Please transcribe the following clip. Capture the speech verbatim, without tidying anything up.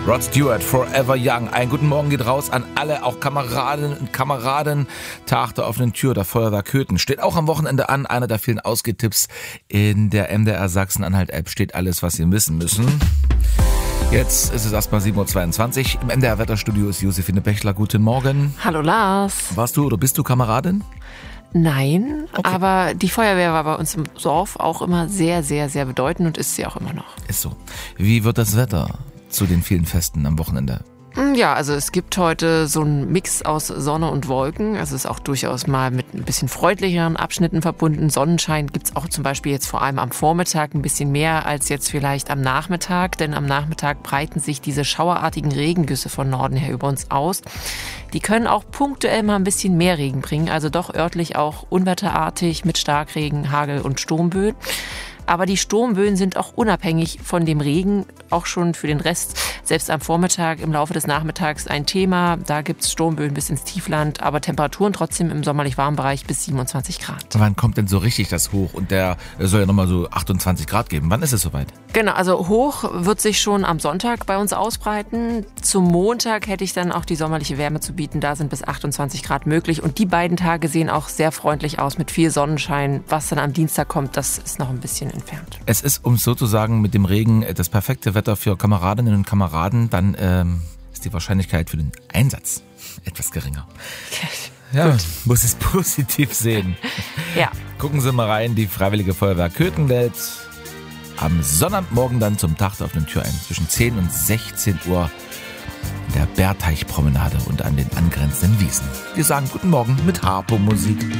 Rod Stewart, Forever Young. Einen guten Morgen geht raus an alle, auch Kameradinnen und Kameraden. Tag der offenen Tür der Feuerwehr Köthen steht auch am Wochenende an. Einer der vielen Ausgehtipps in der M D R Sachsen-Anhalt-App steht alles, was Sie wissen müssen. Jetzt ist es erstmal sieben Uhr zweiundzwanzig. Im M D R-Wetterstudio ist Josephine Bechler. Guten Morgen. Hallo Lars. Warst du oder bist du Kameradin? Nein, Okay. aber die Feuerwehr war bei uns im Dorf auch immer sehr, sehr, sehr bedeutend und ist sie auch immer noch. Ist so. Wie wird das Wetter zu den vielen Festen am Wochenende? Ja, also es gibt heute so einen Mix aus Sonne und Wolken. Also es ist auch durchaus mal mit ein bisschen freundlicheren Abschnitten verbunden. Sonnenschein gibt's auch zum Beispiel jetzt vor allem am Vormittag ein bisschen mehr als jetzt vielleicht am Nachmittag. Denn am Nachmittag breiten sich diese schauerartigen Regengüsse von Norden her über uns aus. Die können auch punktuell mal ein bisschen mehr Regen bringen. Also doch örtlich auch unwetterartig mit Starkregen, Hagel und Sturmböen. Aber die Sturmböen sind auch unabhängig von dem Regen, auch schon für den Rest, selbst am Vormittag, im Laufe des Nachmittags ein Thema. Da gibt's Sturmböen bis ins Tiefland, aber Temperaturen trotzdem im sommerlich warmen Bereich bis siebenundzwanzig Grad. Wann kommt denn so richtig das hoch? Und der soll ja nochmal so achtundzwanzig Grad geben. Wann ist es soweit? Genau, also hoch wird sich schon am Sonntag bei uns ausbreiten. Zum Montag hätte ich dann auch die sommerliche Wärme zu bieten. Da sind bis achtundzwanzig Grad möglich. Und die beiden Tage sehen auch sehr freundlich aus mit viel Sonnenschein. Was dann am Dienstag kommt, das ist noch ein bisschen entfernt. Es ist, um sozusagen mit dem Regen das perfekte Wetter für Kameradinnen und Kameraden. Dann ähm, ist die Wahrscheinlichkeit für den Einsatz etwas geringer. Ja, muss es positiv sehen. Ja. Gucken Sie mal rein, die Freiwillige Feuerwehr Köthen lädt am Sonnabendmorgen dann zum Tag der offenen Tür ein. Zwischen zehn und sechzehn Uhr in der Bärteichpromenade und an den angrenzenden Wiesen. Wir sagen guten Morgen mit Harpo-Musik.